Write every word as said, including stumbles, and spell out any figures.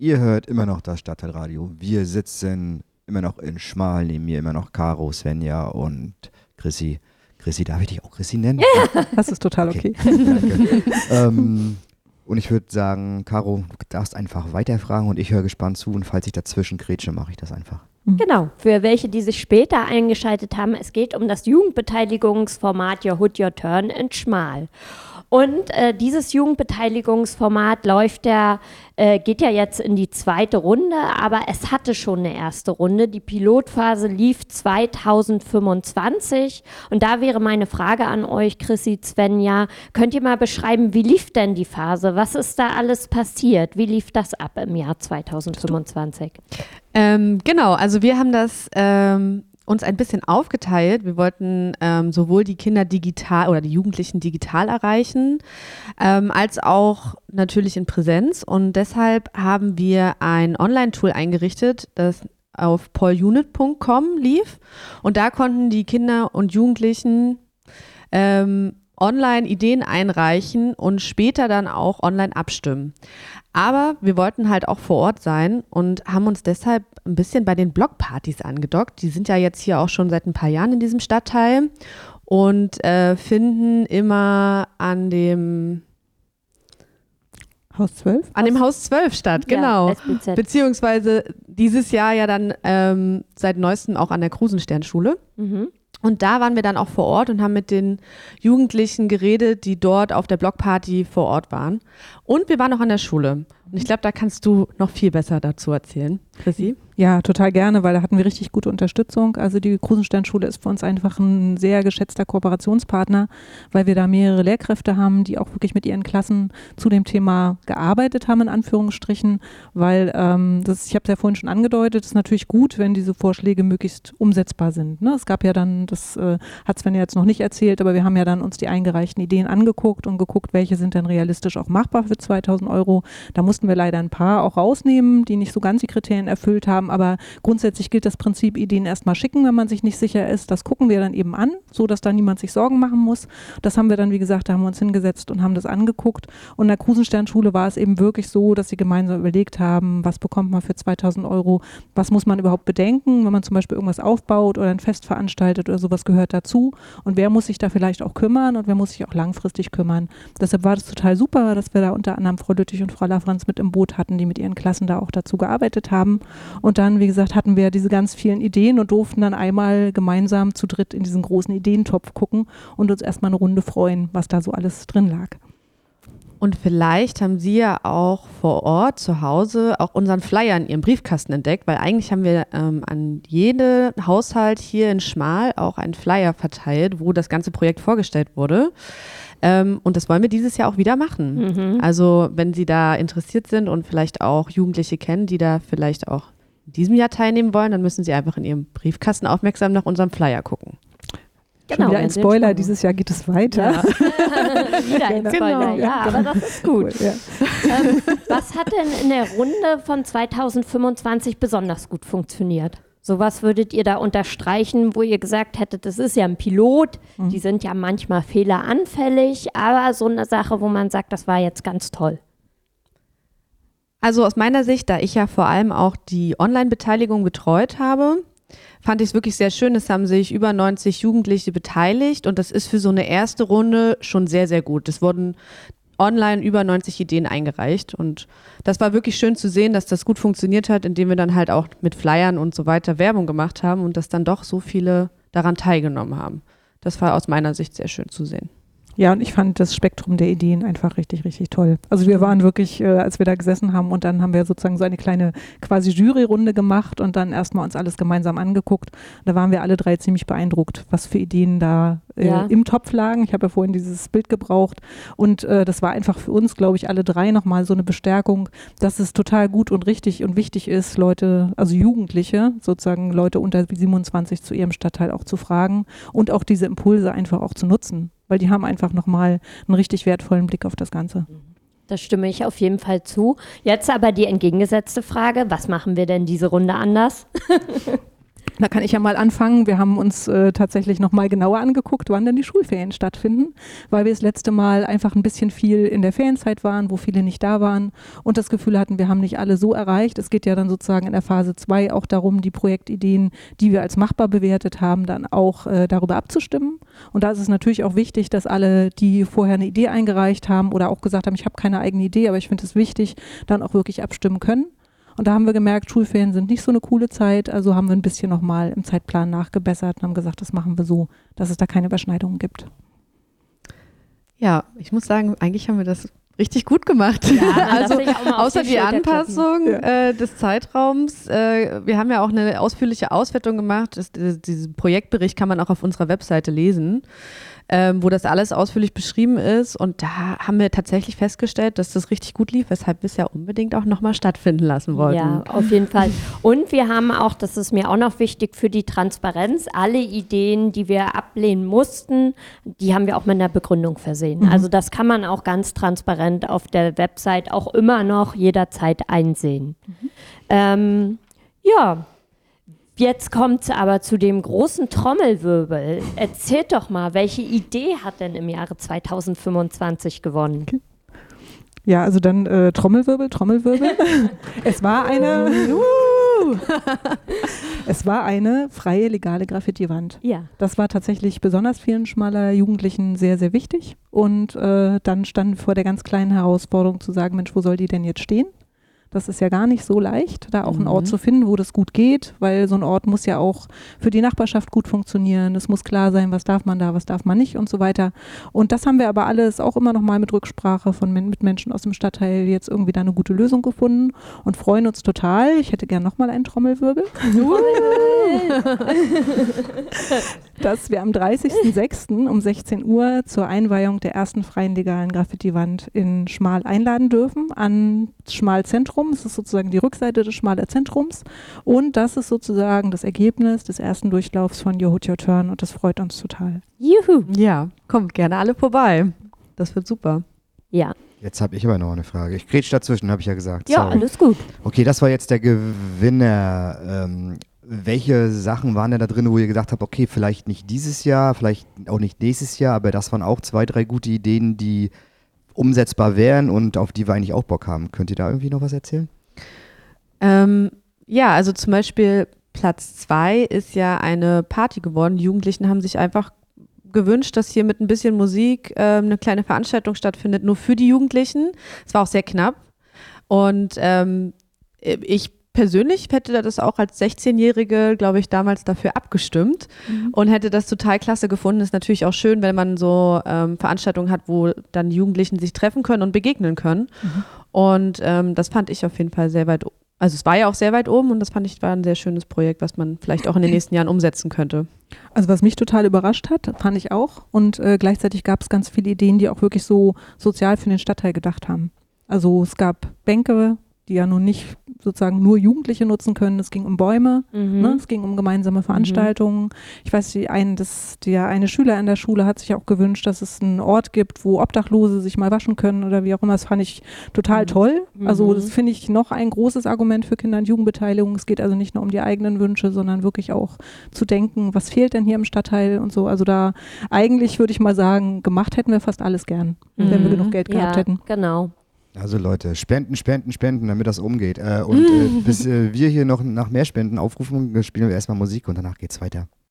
Ihr hört immer noch das Stadtteilradio. Wir sitzen immer noch in Schmal, neben mir immer noch Caro, Svenja und Chrissy. Chrissy, darf ich dich auch Chrissy nennen? Ja. Das ist total okay. okay. Danke. ähm, und ich würde sagen, Caro, du darfst einfach weiterfragen und ich höre gespannt zu und falls ich dazwischen grätsche, mache ich das einfach. Genau, für welche, die sich später eingeschaltet haben, es geht um das Jugendbeteiligungsformat Your Hood, Your Turn in Schmal. Und äh, dieses Jugendbeteiligungsformat läuft ja, äh, geht ja jetzt in die zweite Runde, aber es hatte schon eine erste Runde. Die Pilotphase lief zweitausendfünfundzwanzig und da wäre meine Frage an euch, Chrissy, Svenja, könnt ihr mal beschreiben, wie lief denn die Phase? Was ist da alles passiert? Wie lief das ab im Jahr zweitausendfünfundzwanzig? Ähm, genau, also wir haben das ähm, uns ein bisschen aufgeteilt. Wir wollten ähm, sowohl die Kinder digital oder die Jugendlichen digital erreichen, ähm, als auch natürlich in Präsenz. Und deshalb haben wir ein Online-Tool eingerichtet, das auf polunit punkt com lief. Und da konnten die Kinder und Jugendlichen ähm, online Ideen einreichen und später dann auch online abstimmen. Aber wir wollten halt auch vor Ort sein und haben uns deshalb ein bisschen bei den Blockpartys angedockt. Die sind ja jetzt hier auch schon seit ein paar Jahren in diesem Stadtteil und äh, finden immer an dem Haus zwölf? An dem Haus zwölf statt, genau. Ja, S B Z. Beziehungsweise dieses Jahr ja dann ähm, seit neuestem auch an der Krusensternschule. Mhm. Und da waren wir dann auch vor Ort und haben mit den Jugendlichen geredet, die dort auf der Blockparty vor Ort waren. Und wir waren auch an der Schule. Und ich glaube, da kannst du noch viel besser dazu erzählen, Chrissy. Ja, total gerne, weil da hatten wir richtig gute Unterstützung. Also die Krusensternschule ist für uns einfach ein sehr geschätzter Kooperationspartner, weil wir da mehrere Lehrkräfte haben, die auch wirklich mit ihren Klassen zu dem Thema gearbeitet haben, in Anführungsstrichen, weil ähm, das, ich habe es ja vorhin schon angedeutet, ist natürlich gut, wenn diese Vorschläge möglichst umsetzbar sind. Ne? Es gab ja dann, das äh, hat Sven ja jetzt noch nicht erzählt, aber wir haben ja dann uns die eingereichten Ideen angeguckt und geguckt, welche sind denn realistisch auch machbar für zweitausend Euro. Da mussten wir leider ein paar auch rausnehmen, die nicht so ganz die Kriterien erfüllt haben, aber grundsätzlich gilt das Prinzip, Ideen erstmal schicken, wenn man sich nicht sicher ist. Das gucken wir dann eben an, so dass da niemand sich Sorgen machen muss. Das haben wir dann, wie gesagt, da haben wir uns hingesetzt und haben das angeguckt. Und in der Krusensternschule war es eben wirklich so, dass sie gemeinsam überlegt haben, was bekommt man für zweitausend Euro, was muss man überhaupt bedenken, wenn man zum Beispiel irgendwas aufbaut oder ein Fest veranstaltet oder sowas gehört dazu. Und wer muss sich da vielleicht auch kümmern und wer muss sich auch langfristig kümmern. Deshalb war das total super, dass wir da unter anderem Frau Lüttich und Frau Lafranz mit im Boot hatten, die mit ihren Klassen da auch dazu gearbeitet haben. Und dann, wie gesagt, hatten wir diese ganz vielen Ideen und durften dann einmal gemeinsam zu dritt in diesen großen Ideentopf gucken und uns erstmal eine Runde freuen, was da so alles drin lag. Und vielleicht haben Sie ja auch vor Ort zu Hause auch unseren Flyer in Ihrem Briefkasten entdeckt, weil eigentlich haben wir ähm, an jeden Haushalt hier in Schmal auch einen Flyer verteilt, wo das ganze Projekt vorgestellt wurde. Ähm, und das wollen wir dieses Jahr auch wieder machen. Mhm. Also wenn Sie da interessiert sind und vielleicht auch Jugendliche kennen, die da vielleicht auch in diesem Jahr teilnehmen wollen, dann müssen Sie einfach in Ihrem Briefkasten aufmerksam nach unserem Flyer gucken. Schon Genau, wieder ein wir sind Spoiler, schon- dieses Jahr geht es weiter. Ja. Wieder ein Spoiler, Genau. ja, aber das ist gut. Cool, ja. Ähm, was hat denn in der Runde von zweitausendfünfundzwanzig besonders gut funktioniert? So was würdet ihr da unterstreichen, wo ihr gesagt hättet, das ist ja ein Pilot, Mhm. die sind ja manchmal fehleranfällig, aber so eine Sache, wo man sagt, das war jetzt ganz toll. Also aus meiner Sicht, da ich ja vor allem auch die Online-Beteiligung betreut habe, fand ich es wirklich sehr schön. Es haben sich über neunzig Jugendliche beteiligt und das ist für so eine erste Runde schon sehr, sehr gut. Es wurden online über neunzig Ideen eingereicht und das war wirklich schön zu sehen, dass das gut funktioniert hat, indem wir dann halt auch mit Flyern und so weiter Werbung gemacht haben und dass dann doch so viele daran teilgenommen haben. Das war aus meiner Sicht sehr schön zu sehen. Ja, und ich fand das Spektrum der Ideen einfach richtig, richtig toll. Also wir waren wirklich, äh, als wir da gesessen haben und dann haben wir sozusagen so eine kleine quasi Juryrunde gemacht und dann erstmal uns alles gemeinsam angeguckt. Da waren wir alle drei ziemlich beeindruckt, was für Ideen da äh, Ja. im Topf lagen. Ich habe ja vorhin dieses Bild gebraucht und äh, das war einfach für uns, glaube ich, alle drei nochmal so eine Bestärkung, dass es total gut und richtig und wichtig ist, Leute, also Jugendliche, sozusagen Leute unter siebenundzwanzig zu ihrem Stadtteil auch zu fragen und auch diese Impulse einfach auch zu nutzen. Weil die haben einfach nochmal einen richtig wertvollen Blick auf das Ganze. Das stimme ich auf jeden Fall zu. Jetzt aber die entgegengesetzte Frage, was machen wir denn diese Runde anders? Da kann ich ja mal anfangen. Wir haben uns äh, tatsächlich nochmal genauer angeguckt, wann denn die Schulferien stattfinden, weil wir das letzte Mal einfach ein bisschen viel in der Ferienzeit waren, wo viele nicht da waren und das Gefühl hatten, wir haben nicht alle so erreicht. Es geht ja dann sozusagen in der Phase zwei auch darum, die Projektideen, die wir als machbar bewertet haben, dann auch äh, darüber abzustimmen. Und da ist es natürlich auch wichtig, dass alle, die vorher eine Idee eingereicht haben oder auch gesagt haben, ich habe keine eigene Idee, aber ich finde es wichtig, dann auch wirklich abstimmen können. Und da haben wir gemerkt, Schulferien sind nicht so eine coole Zeit, also haben wir ein bisschen nochmal im Zeitplan nachgebessert und haben gesagt, das machen wir so, dass es da keine Überschneidungen gibt. Ja, ich muss sagen, eigentlich haben wir das richtig gut gemacht. Ja, also außer die, die Anpassung ja. äh, des Zeitraums. Äh, wir haben ja auch eine ausführliche Auswertung gemacht. Das, das, diesen Projektbericht kann man auch auf unserer Webseite lesen, ähm, wo das alles ausführlich beschrieben ist. Und da haben wir tatsächlich festgestellt, dass das richtig gut lief, weshalb wir es ja unbedingt auch nochmal stattfinden lassen wollten. Ja, auf jeden Fall. Und wir haben auch, das ist mir auch noch wichtig für die Transparenz, alle Ideen, die wir ablehnen mussten, die haben wir auch mit einer Begründung versehen. Mhm. Also das kann man auch ganz transparent auf der Website auch immer noch jederzeit einsehen. Mhm. Ähm, ja, jetzt kommt es aber zu dem großen Trommelwirbel. Erzählt doch mal, welche Idee hat denn im Jahre zweitausendfünfundzwanzig gewonnen? Okay. Ja, also dann äh, Trommelwirbel, Trommelwirbel. Es war eine, uh, es war eine freie, legale Graffiti-Wand. Ja. Das war tatsächlich besonders vielen schmaler Jugendlichen sehr, sehr wichtig. Und äh, dann standen wir vor der ganz kleinen Herausforderung zu sagen, Mensch, wo soll die denn jetzt stehen? Das ist ja gar nicht so leicht, da auch einen Ort Mhm. zu finden, wo das gut geht, weil so ein Ort muss ja auch für die Nachbarschaft gut funktionieren. Es muss klar sein, was darf man da, was darf man nicht und so weiter. Und das haben wir aber alles auch immer noch mal mit Rücksprache von mit Menschen aus dem Stadtteil jetzt irgendwie da eine gute Lösung gefunden und freuen uns total. Ich hätte gern noch mal einen Trommelwirbel. Dass wir am dreißigsten sechsten um sechzehn Uhr zur Einweihung der ersten freien legalen Graffiti-Wand in Schmal einladen dürfen, an Schmal Zentrum. Das ist sozusagen die Rückseite des Schmaler Zentrums und das ist sozusagen das Ergebnis des ersten Durchlaufs von Your Hood Your Turn und das freut uns total. Juhu. Ja, kommt gerne alle vorbei. Das wird super. Ja. Jetzt habe ich aber noch eine Frage. Ich grätsch dazwischen, habe ich ja gesagt. Ja, Sorry. alles gut. Okay, das war jetzt der Gewinner. Ähm, welche Sachen waren denn da drin, wo ihr gedacht habt, okay, vielleicht nicht dieses Jahr, vielleicht auch nicht nächstes Jahr, aber das waren auch zwei, drei gute Ideen, die umsetzbar wären und auf die wir eigentlich auch Bock haben. Könnt ihr da irgendwie noch was erzählen? Ähm, ja, also zum Beispiel Platz zwei ist ja eine Party geworden. Die Jugendlichen haben sich einfach gewünscht, dass hier mit ein bisschen Musik ähm, eine kleine Veranstaltung stattfindet, nur für die Jugendlichen. Es war auch sehr knapp. Und ähm, ich persönlich hätte das auch als sechzehnjährige, glaube ich, damals dafür abgestimmt mhm. und hätte das total klasse gefunden. Ist natürlich auch schön, wenn man so ähm, Veranstaltungen hat, wo dann die Jugendlichen sich treffen können und begegnen können. Mhm. Und ähm, das fand ich auf jeden Fall sehr weit, also es war ja auch sehr weit oben und das fand ich war ein sehr schönes Projekt, was man vielleicht auch in den nächsten Jahren umsetzen könnte. Also was mich total überrascht hat, fand ich auch. Und äh, gleichzeitig gab es ganz viele Ideen, die auch wirklich so sozial für den Stadtteil gedacht haben. Also es gab Bänke, die ja nun nicht sozusagen nur Jugendliche nutzen können. Es ging um Bäume, Mhm. ne? Es ging um gemeinsame Veranstaltungen. Ich weiß, die ein, das, der eine Schüler in der Schule hat sich auch gewünscht, dass es einen Ort gibt, wo Obdachlose sich mal waschen können oder wie auch immer. Das fand ich total Mhm. toll. Also Mhm. das finde ich noch ein großes Argument für Kinder- und Jugendbeteiligung. Es geht also nicht nur um die eigenen Wünsche, sondern wirklich auch zu denken, was fehlt denn hier im Stadtteil und so. Also da eigentlich würde ich mal sagen, gemacht hätten wir fast alles gern, Mhm. wenn wir genug Geld Ja, gehabt hätten. genau. Also Leute, spenden, spenden, spenden, damit das umgeht. Äh, und äh, bis äh, wir hier noch nach mehr Spenden aufrufen, spielen wir erstmal Musik und danach geht's weiter.